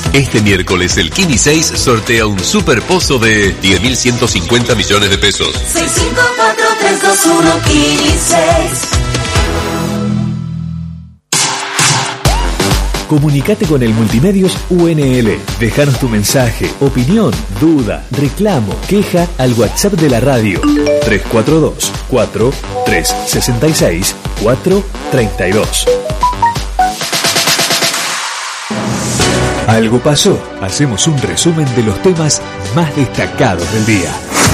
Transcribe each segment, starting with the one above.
Este miércoles el Kini 6 sortea un super pozo de 10.150 millones de pesos. 654-321 Kini 6. Comunicate con el Multimedios UNL. Déjanos tu mensaje, opinión, duda, reclamo, queja al WhatsApp de la radio 342-4366-432. Algo pasó. Hacemos un resumen de los temas más destacados del día.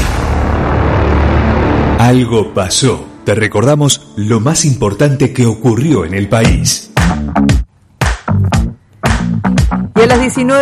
Algo pasó. Te recordamos lo más importante que ocurrió en el país. Y a las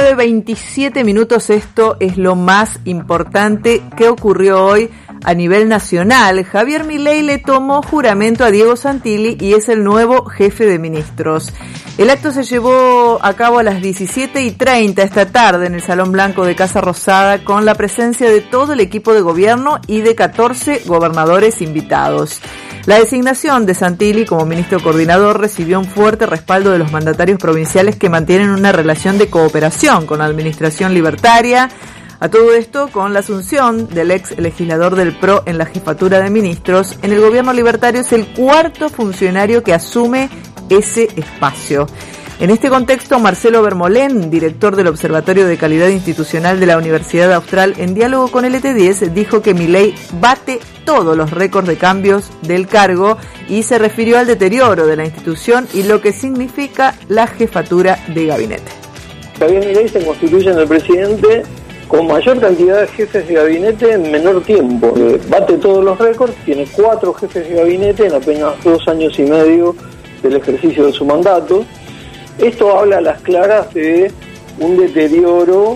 19:27 esto es lo más importante que ocurrió hoy a nivel nacional. Javier Milei le tomó juramento a Diego Santilli y es el nuevo jefe de ministros. El acto se llevó a cabo a las 17:30 esta tarde en el Salón Blanco de Casa Rosada con la presencia de todo el equipo de gobierno y de 14 gobernadores invitados. La designación de Santilli como ministro coordinador recibió un fuerte respaldo de los mandatarios provinciales que mantienen una relación de cooperación con la administración libertaria. A todo esto, con la asunción del ex legislador del PRO en la jefatura de ministros, en el gobierno libertario es el cuarto funcionario que asume ese espacio. En este contexto, Marcelo Bermolén, director del Observatorio de Calidad Institucional de la Universidad Austral, en diálogo con el ET10, dijo que Milei bate todos los récords de cambios del cargo y se refirió al deterioro de la institución y lo que significa la jefatura de gabinete. Javier Milei se constituye en el presidente con mayor cantidad de jefes de gabinete en menor tiempo. Bate todos los récords, tiene 4 jefes de gabinete en apenas 2 años y medio del ejercicio de su mandato. Esto habla a las claras de un deterioro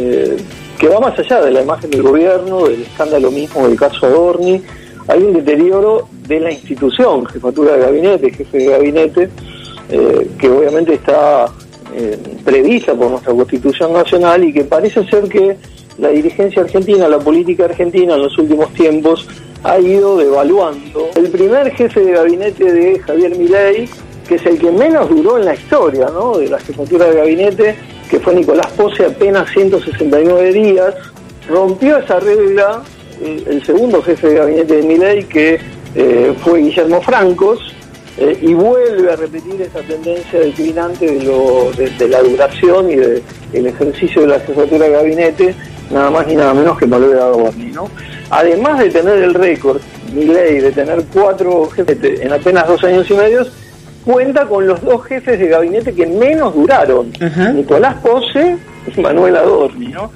que va más allá de la imagen del gobierno, del escándalo mismo del caso Adorni. Hay un deterioro de la institución, jefatura de gabinete, jefe de gabinete, que obviamente está prevista por nuestra Constitución Nacional y que parece ser que la dirigencia argentina, la política argentina en los últimos tiempos ha ido devaluando. El primer jefe de gabinete de Javier Milei, que es el que menos duró en la historia, ¿no?, de la jefatura de gabinete, que fue Nicolás Pose, apenas 169 días, rompió esa regla. El segundo jefe de gabinete de Milei, que fue Guillermo Francos, y vuelve a repetir esa tendencia declinante de la duración y del ejercicio de la jefatura de gabinete, nada más ni nada menos que Manuel Adorni, ¿no? Además de tener el récord, Milei, de tener 4 jefes en apenas 2 años y medio, cuenta con los 2 jefes de gabinete que menos duraron, Nicolás Pose y Manuel Adorni, ¿no?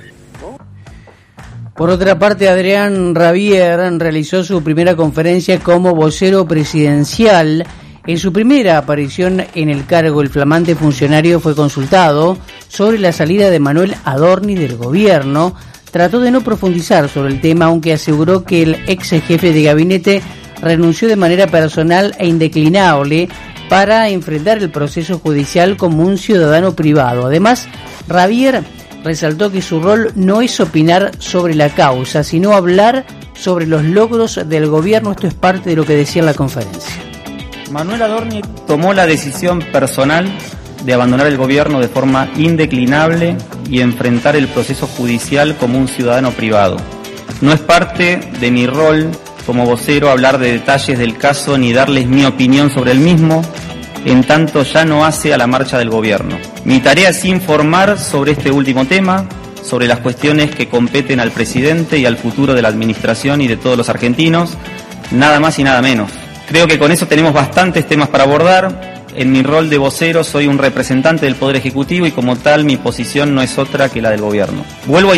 Por otra parte, Adrián Rabier realizó su primera conferencia como vocero presidencial. En su primera aparición en el cargo, el flamante funcionario fue consultado sobre la salida de Manuel Adorni del gobierno. Trató de no profundizar sobre el tema, aunque aseguró que el ex jefe de gabinete renunció de manera personal e indeclinable para enfrentar el proceso judicial como un ciudadano privado. Además, Rabier resaltó que su rol no es opinar sobre la causa, sino hablar sobre los logros del gobierno. Esto es parte de lo que decía en la conferencia. Manuel Adorni tomó la decisión personal de abandonar el gobierno de forma indeclinable y enfrentar el proceso judicial como un ciudadano privado. No es parte de mi rol como vocero hablar de detalles del caso ni darles mi opinión sobre el mismo, en tanto ya no hace a la marcha del gobierno. Mi tarea es informar sobre este último tema, sobre las cuestiones que competen al presidente y al futuro de la administración y de todos los argentinos, nada más y nada menos. Creo que con eso tenemos bastantes temas para abordar. En mi rol de vocero soy un representante del Poder Ejecutivo y como tal mi posición no es otra que la del gobierno. Vuelvo a